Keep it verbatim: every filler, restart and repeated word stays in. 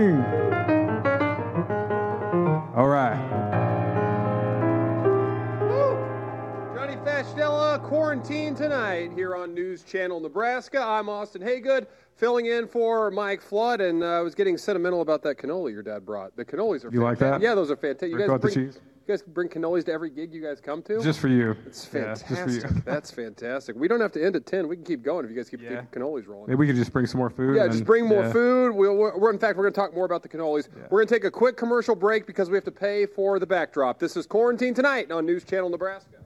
All right. Johnny Fastella, Quarantine Tonight, here on News Channel Nebraska. I'm Austin Haygood, filling in for Mike Flood, and uh, I was getting sentimental about that cannoli your dad brought. The cannolis are You like fantastic. that? Yeah, those are fantastic. You Rick guys out the bring, cheese? you guys bring cannolis to every gig you guys come to? Just for you. It's Yeah, fantastic. just for you. That's fantastic. We don't have to end at ten. We can keep going if you guys keep Yeah. keep cannolis rolling. Maybe we could just bring some more food. Yeah, and just then- bring more yeah. food. We'll, we're, we're, in fact, we're going to talk more about the cannolis. Yeah. We're going to take a quick commercial break because we have to pay for the backdrop. This is Quarantine Tonight on News Channel Nebraska.